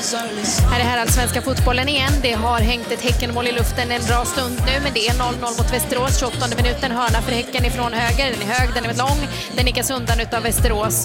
Här är allsvenska fotbollen igen. Det har hängt ett Häckenmål i luften en bra stund nu, men det är 0-0 mot Västerås. 28:e minuten, hörna för Häcken ifrån höger. Den är hög, den är lång. Den nickas undan utav Västerås.